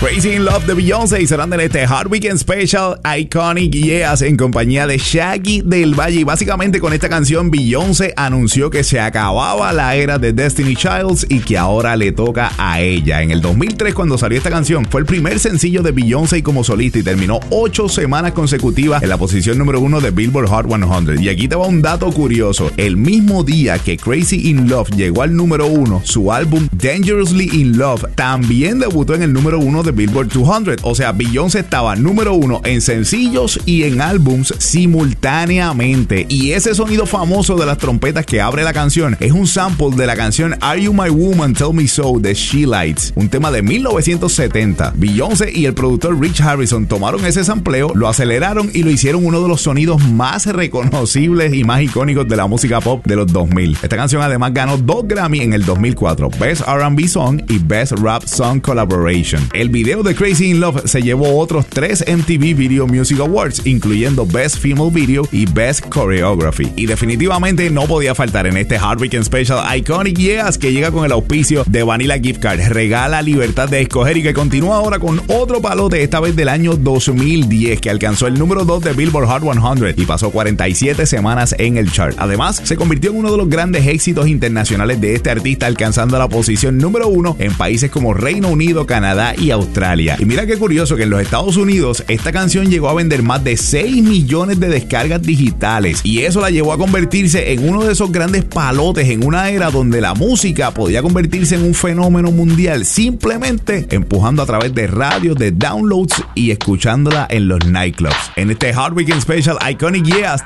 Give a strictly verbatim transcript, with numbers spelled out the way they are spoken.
Crazy in Love de Beyoncé y serán en este Hard Weekend Special Iconic Years en compañía de Shaggy del Valle. Y básicamente con esta canción Beyoncé anunció que se acababa la era de Destiny Childs y que ahora le toca a ella. En el dos mil tres, cuando salió esta canción, fue el primer sencillo de Beyoncé como solista y terminó ocho semanas consecutivas en la posición número uno de Billboard Hot cien. Y aquí te va un dato curioso. El mismo día que Crazy in Love llegó al número uno, su álbum Dangerously in Love también debutó en el número uno de Billboard doscientos. O sea, Beyoncé estaba número uno en sencillos y en álbums simultáneamente. Y ese sonido famoso de las trompetas que abre la canción es un sample de la canción Are You My Woman, Tell Me So de She Lights, un tema de mil novecientos setenta. Beyoncé y el productor Rich Harrison tomaron ese sampleo, lo aceleraron y lo hicieron uno de los sonidos más reconocibles y más icónicos de la música pop de los dos mil. Esta canción además ganó dos Grammy en el dos mil cuatro, Best R and B Song y Best Rap Song Collaboration. El video de Crazy in Love se llevó otros tres M T V Video Music Awards, incluyendo Best Female Video y Best Choreography. Y definitivamente no podía faltar en este Hard Weekend Special Iconic Years, que llega con el auspicio de Vanilla Gift Card. Regala libertad de escoger y que continúa ahora con otro palote, esta vez del año dos mil diez, que alcanzó el número dos de Billboard Hot cien y pasó cuarenta y siete semanas en el chart. Además, se convirtió en uno de los grandes éxitos internacionales de este artista, alcanzando la posición número uno en países como Reino Unido, Canadá y Australia. Y mira qué curioso que en los Estados Unidos esta canción llegó a vender más de seis millones de descargas digitales, y eso la llevó a convertirse en uno de esos grandes palotes en una era donde la música podía convertirse en un fenómeno mundial, simplemente empujando a través de radios, de downloads y escuchándola en los nightclubs. En este Hard Weekend Special Iconic Years